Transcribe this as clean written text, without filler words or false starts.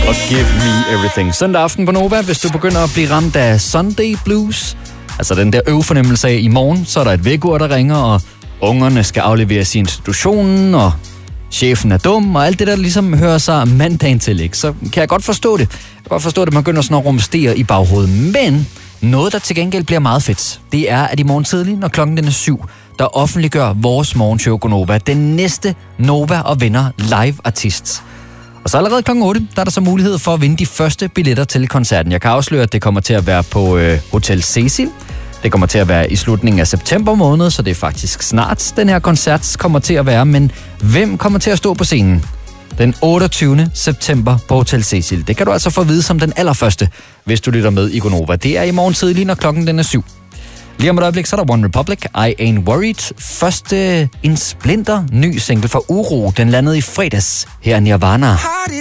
og Give Me Everything. Søndag aften på Nova, hvis du begynder at blive ramt af Sunday Blues, altså den der øvfornemmelse af i morgen, så er der et vækkeur, der ringer, og ungerne skal afleveres i institutionen, og chefen er dum, og alt det der ligesom hører sig mandagen til, ikke? Så kan jeg godt forstå det. Jeg kan godt forstå det, man begynder sådan at rumstere i baghovedet. Men noget, der til gengæld bliver meget fedt, det er, at i morgen tidlig, når klokken den er 7, der offentliggør vores morgenshow Gonova den næste Nova og Venner live artist. Og så allerede klokken 8, der er der så mulighed for at vinde de første billetter til koncerten. Jeg kan afsløre, at det kommer til at være på Hotel Cecil. Det kommer til at være i slutningen af september måned, så det er faktisk snart, den her koncert kommer til at være. Men hvem kommer til at stå på scenen den 28. september på Hotel Cecil? Det kan du altså få at vide som den allerførste, hvis du lytter med i Gonova. Det er i morgen tidlig, når klokken den er 7. Lige om et øjeblik, så er der One Republic, I Ain't Worried. Først en splinter ny single for Uro. Den landede i fredags her i Nirvana.